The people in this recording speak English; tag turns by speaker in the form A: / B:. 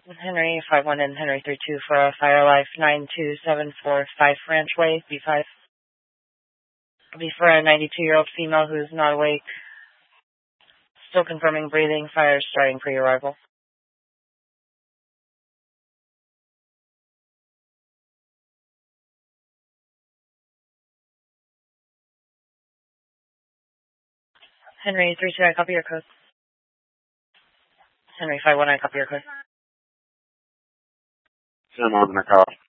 A: Henry 51 and Henry 32 for a Fire Life 92745 Ranchway, B5. Be for a 92-year-old female who is not awake. Still confirming breathing. Fire starting pre-arrival. Henry 32, I copy your code. Henry 51, I copy your code.
B: 10-11, I copy.